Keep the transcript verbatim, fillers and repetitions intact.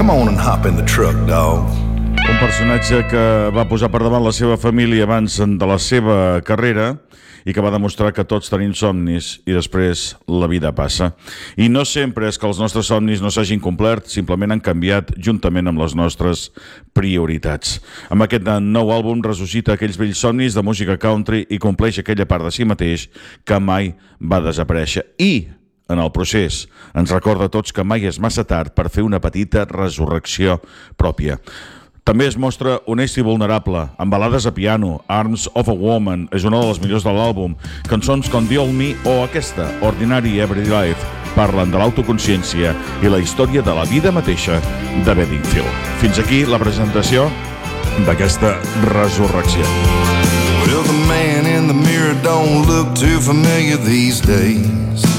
Come on and hop in the truck, dog. Un personatge que va posar per davant la seva família abans de la seva carrera i que va demostrar que tots tenim somnis i després la vida passa. I no sempre és que els nostres somnis no s'hagin complert, simplement han canviat juntament amb les nostres prioritats. Amb aquest nou àlbum ressuscita aquells vells somnis de música country i compleix aquella part de si mateix que mai va desaparèixer. I en el procés ens recorda a tots que mai és massa tard per fer una petita resurrecció pròpia. També es mostra honest i vulnerable, amb balades a piano. Arms of a Woman és una de les millors de l'àlbum. Cançons com The Old Me o aquesta, Ordinary Everyday Life, parlen de l'autoconsciència i la història de la vida mateixa de Bedingfield. Fins aquí la presentació d'aquesta resurrecció. Well, the man in the mirror don't look too familiar these days.